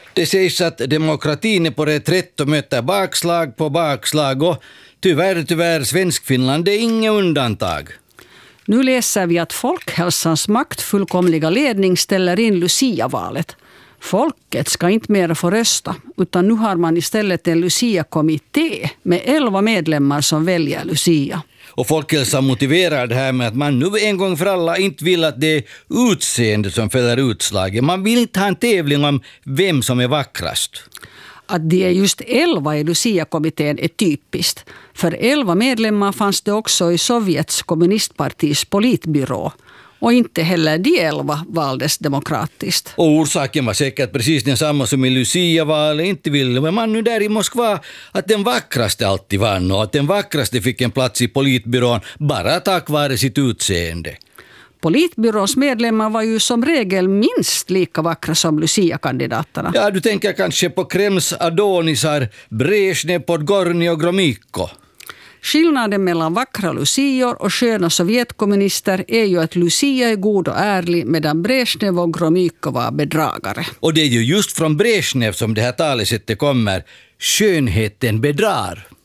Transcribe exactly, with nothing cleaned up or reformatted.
Det sägs att demokratin är på reträtt och möter bakslag på bakslag och tyvärr, tyvärr, Svenskfinland är inget undantag. Nu läser vi att Folkhälsans maktfullkomliga ledning ställer in Lucia-valet. Folket ska inte mer få rösta, utan nu har man istället en Lucia-kommitté med elva medlemmar som väljer Lucia. Och Folkhälsan motiverar det här med att man nu en gång för alla inte vill att det är utseende som fäller utslaget. Man vill inte ha en tävling om vem som är vackrast. Att det är just elva i Lucia-kommittén är typiskt. För elva medlemmar fanns det också i Sovjets kommunistpartis politbyrå. Och inte heller de elva valdes demokratiskt. Och orsaken var säkert precis densamma som i Lucia-valet. Inte ville man nu där i Moskva att den vackraste alltid vann och att den vackraste fick en plats i politbyrån bara tack vare sitt utseende. Politbyråns medlemmar var ju som regel minst lika vackra som Lucia-kandidaterna. Ja, du tänker kanske på Kremls Adonisar, Brezhnev, Podgorny och Gromyko. Skillnaden mellan vackra lucior och sköna sovjetkommunister är ju att Lucia är god och ärlig medan Brezhnev och Gromyko var bedragare. Och det är ju just från Brezhnev som det här talesättet kommer. Skönheten bedrar.